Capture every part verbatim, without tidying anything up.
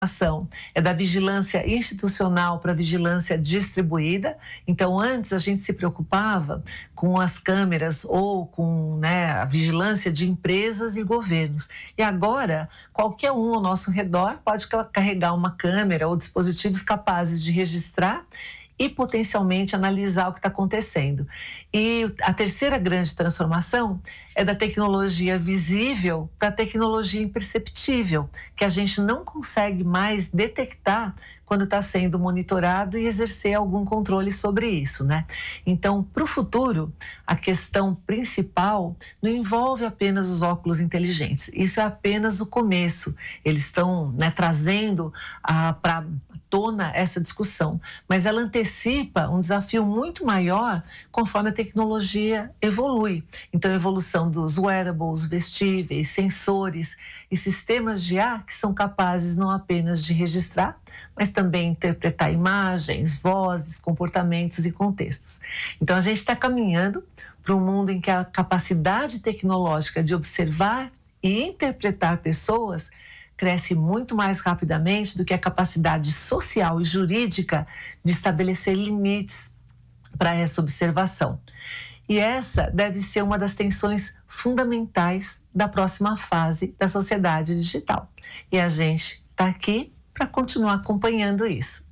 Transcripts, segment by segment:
ação é da vigilância institucional para a vigilância distribuída. Então, antes a gente se preocupava com as câmeras ou com, né, a vigilância de empresas e governos. E agora, qualquer um ao nosso redor pode carregar uma câmera ou dispositivos capazes de registrar e potencialmente analisar o que está acontecendo. E a terceira grande transformação é da tecnologia visível para a tecnologia imperceptível, que a gente não consegue mais detectar quando está sendo monitorado e exercer algum controle sobre isso, né? Então, para o futuro, a questão principal não envolve apenas os óculos inteligentes. Isso é apenas o começo. Eles estão, né, trazendo a, para tona essa discussão, mas ela antecipa um desafio muito maior conforme a tecnologia evolui. Então, a evolução dos wearables, vestíveis, sensores e sistemas de ar que são capazes não apenas de registrar, mas também interpretar imagens, vozes, comportamentos e contextos. Então, a gente está caminhando para um mundo em que a capacidade tecnológica de observar e interpretar pessoas cresce muito mais rapidamente do que a capacidade social e jurídica de estabelecer limites para essa observação. E essa deve ser uma das tensões fundamentais da próxima fase da sociedade digital. E a gente está aqui para continuar acompanhando isso.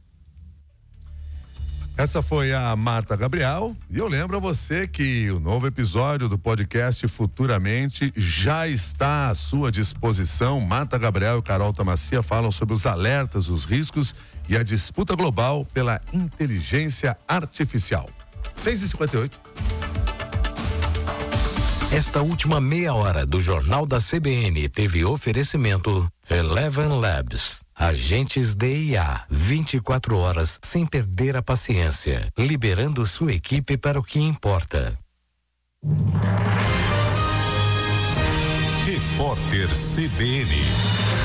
Essa foi a Marta Gabriel, e eu lembro a você que o novo episódio do podcast Futuramente já está à sua disposição. Marta Gabriel e Carol Tamacia falam sobre os alertas, os riscos e a disputa global pela inteligência artificial. seis e cinquenta e oito. Esta última meia hora do Jornal da C B N teve oferecimento Eleven Labs, agentes de I A, vinte e quatro horas sem perder a paciência, liberando sua equipe para o que importa. Repórter C B N.